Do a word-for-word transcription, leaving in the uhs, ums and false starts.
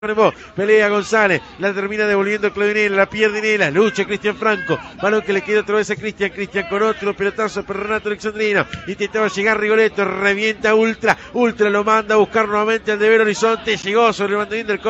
pelea González, la termina devolviendo Claudinela, la pierde Nela, lucha Cristian Franco, balón que le queda otra vez a Cristian, Cristian con otro pelotazo para Renato Alexandrino, intentaba llegar Rigoletto, revienta Ultra, Ultra lo manda a buscar nuevamente al deber Horizonte, llegó sobre el banderín del